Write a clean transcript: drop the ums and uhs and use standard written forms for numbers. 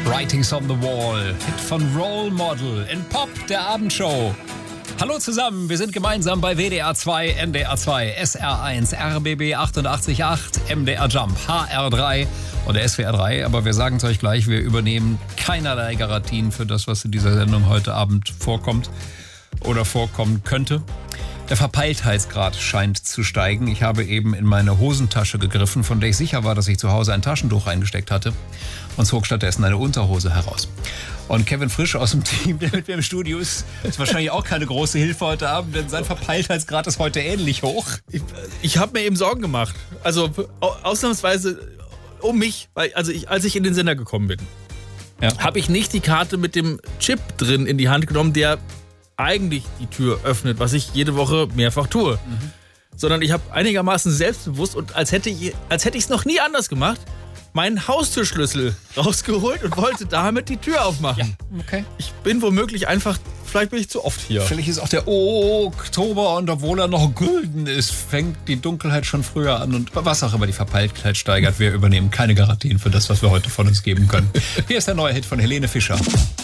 Writings on the Wall, Hit von Role Model in Pop, der Abendshow. Hallo zusammen, wir sind gemeinsam bei WDR 2, NDR 2, SR1, RBB 88.8, MDR Jump, HR3 und der SWR 3. Aber wir sagen es euch gleich, wir übernehmen keinerlei Garantien für das, was in dieser Sendung heute Abend vorkommt oder vorkommen könnte. Der Verpeiltheitsgrad scheint zu steigen. Ich habe eben in meine Hosentasche gegriffen, von der ich sicher war, dass ich zu Hause ein Taschentuch reingesteckt hatte, und zog stattdessen eine Unterhose heraus. Und Kevin Frisch aus dem Team, der mit mir im Studio ist wahrscheinlich auch keine große Hilfe heute Abend, denn sein Verpeiltheitsgrad ist heute ähnlich hoch. Ich habe mir eben Sorgen gemacht. Also ausnahmsweise um mich, weil als ich in den Sender gekommen bin, habe ich nicht die Karte mit dem Chip drin in die Hand genommen, der eigentlich die Tür öffnet, was ich jede Woche mehrfach tue. Sondern ich habe einigermaßen selbstbewusst und als hätte ich es noch nie anders gemacht, meinen Haustürschlüssel rausgeholt und wollte damit die Tür aufmachen. Ja, okay. Ich bin womöglich vielleicht bin ich zu oft hier. Vielleicht ist auch der Oktober und obwohl er noch gülden ist, fängt die Dunkelheit schon früher an und was auch immer die Verpeiltheit steigert, wir übernehmen keine Garantien für das, was wir heute von uns geben können. Hier ist der neue Hit von Helene Fischer.